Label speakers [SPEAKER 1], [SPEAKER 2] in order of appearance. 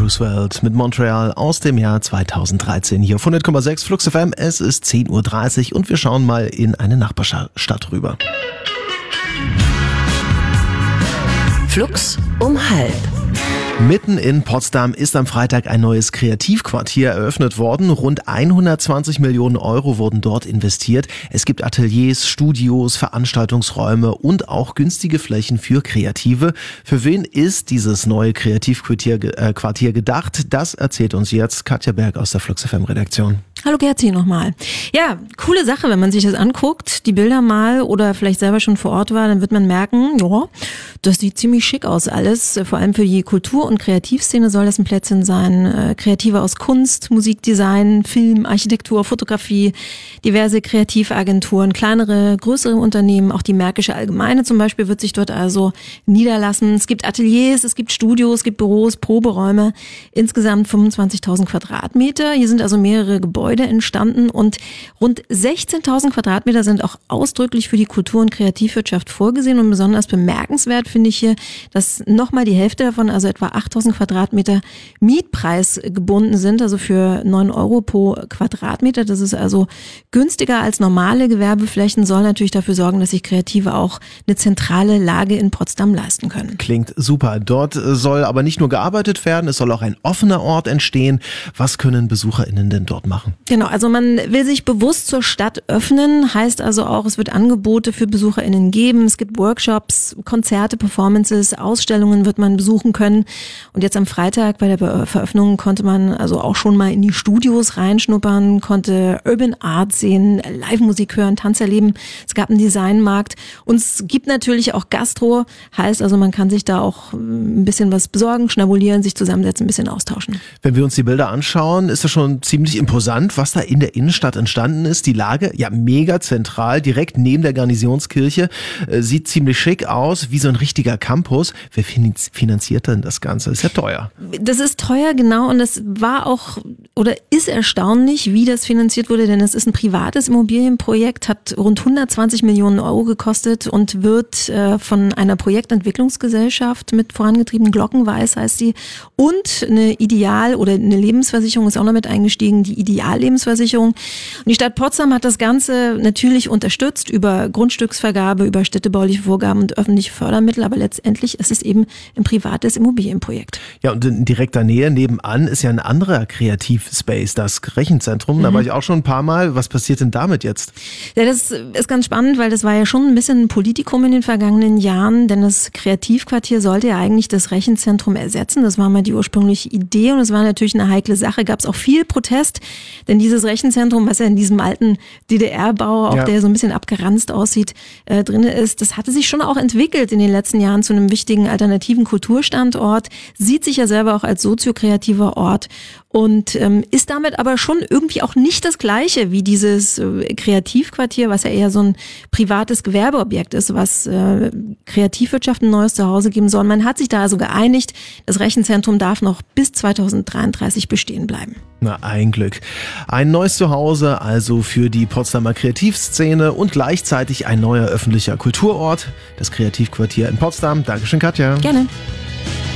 [SPEAKER 1] Roosevelt mit Montreal aus dem Jahr 2013 hier auf 100,6 Flux FM. Es ist 10.30 Uhr und wir schauen mal in eine Nachbarstadt rüber.
[SPEAKER 2] Flux um 12:30.
[SPEAKER 1] Mitten in Potsdam ist am Freitag ein neues Kreativquartier eröffnet worden. Rund 120 Millionen Euro wurden dort investiert. Es gibt Ateliers, Studios, Veranstaltungsräume und auch günstige Flächen für Kreative. Für wen ist dieses neue Kreativquartier gedacht? Das erzählt uns jetzt Katja Berg aus der Flux FM Redaktion.
[SPEAKER 3] Hallo Gerzi nochmal. Ja, coole Sache, wenn man sich das anguckt, die Bilder mal oder vielleicht selber schon vor Ort war, dann wird man merken, ja, das sieht ziemlich schick aus alles. Vor allem für die Kultur- und Kreativszene soll das ein Plätzchen sein. Kreative aus Kunst, Musikdesign, Film, Architektur, Fotografie, diverse Kreativagenturen, kleinere, größere Unternehmen, auch die Märkische Allgemeine zum Beispiel wird sich dort also niederlassen. Es gibt Ateliers, es gibt Studios, es gibt Büros, Proberäume, insgesamt 25.000 Quadratmeter. Hier sind also mehrere Gebäude entstanden und rund 16.000 Quadratmeter sind auch ausdrücklich für die Kultur- und Kreativwirtschaft vorgesehen und besonders bemerkenswert finde ich hier, dass nochmal die Hälfte davon, also etwa 8.000 Quadratmeter Mietpreis gebunden sind, also für 9 Euro pro Quadratmeter. Das ist also günstiger als normale Gewerbeflächen, soll natürlich dafür sorgen, dass sich Kreative auch eine zentrale Lage in Potsdam leisten können.
[SPEAKER 1] Klingt super. Dort soll aber nicht nur gearbeitet werden, es soll auch ein offener Ort entstehen. Was können BesucherInnen denn dort machen?
[SPEAKER 3] Genau, also man will sich bewusst zur Stadt öffnen, heißt also auch, es wird Angebote für BesucherInnen geben, es gibt Workshops, Konzerte, Performances, Ausstellungen wird man besuchen können und jetzt am Freitag bei der Veröffnung konnte man also auch schon mal in die Studios reinschnuppern, konnte Urban Art sehen, Live-Musik hören, Tanz erleben, es gab einen Designmarkt und es gibt natürlich auch Gastro, heißt also man kann sich da auch ein bisschen was besorgen, schnabulieren, sich zusammensetzen, ein bisschen austauschen.
[SPEAKER 1] Wenn wir uns die Bilder anschauen, ist das schon ziemlich imposant, was da in der Innenstadt entstanden ist. Die Lage, ja, mega zentral, direkt neben der Garnisonskirche, sieht ziemlich schick aus, wie so ein richtiger Campus. Wer finanziert denn das Ganze? Das ist ja teuer.
[SPEAKER 3] Das ist teuer, genau, und das war auch oder ist erstaunlich, wie das finanziert wurde, denn es ist ein privates Immobilienprojekt, hat rund 120 Millionen Euro gekostet und wird von einer Projektentwicklungsgesellschaft mit vorangetrieben, Glockenweiß heißt die, und eine eine Lebensversicherung ist auch noch mit eingestiegen, die Ideallebensversicherung. Und die Stadt Potsdam hat das Ganze natürlich unterstützt über Grundstücksvergabe, über städtebauliche Vorgaben und öffentliche Fördermittel, aber letztendlich ist es eben ein privates Immobilienprojekt.
[SPEAKER 1] Ja, und in direkter Nähe nebenan ist ja ein anderer Kreativspace, das Rechenzentrum. Da war ich auch schon ein paar Mal. Was passiert denn damit jetzt?
[SPEAKER 3] Ja, das ist ganz spannend, weil das war ja schon ein bisschen ein Politikum in den vergangenen Jahren, denn das Kreativquartier sollte ja eigentlich das Rechenzentrum ersetzen. Das war mal die ursprüngliche Idee und es war natürlich eine heikle Sache. Gab es auch viel Protest, denn dieses Rechenzentrum, was ja in diesem alten DDR-Bau, auch der so ein bisschen abgeranzt aussieht, drin ist, das hatte sich schon auch entwickelt in den letzten Jahren zu einem wichtigen alternativen Kulturstandort, sieht sich ja selber auch als soziokreativer Ort und ist damit aber schon irgendwie auch nicht das Gleiche wie dieses Kreativquartier, was ja eher so ein privates Gewerbeobjekt ist, was Kreativwirtschaft ein neues Zuhause geben soll. Man hat sich da also geeinigt, das Rechenzentrum darf noch bis 2033 bestehen bleiben.
[SPEAKER 1] Na, ein Glück. Ein neues Zuhause also für die Potsdamer Kreativszene und gleichzeitig ein neuer öffentlicher Kulturort, das Kreativquartier in Potsdam. Dankeschön, Katja.
[SPEAKER 3] Gerne.